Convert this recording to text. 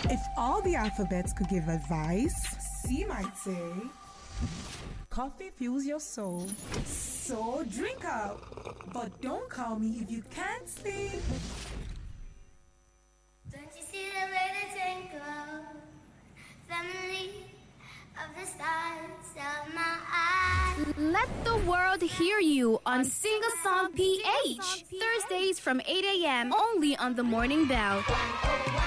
If all the alphabets could give advice, C might say, coffee fuels your soul, so drink up. But don't call me if you can't sleep. Don't you see the way they twinkle? Family of the stars of my eyes. Let the world hear you on Sing a Song PH. Thursdays from 8 a.m. only on The Morning Bell.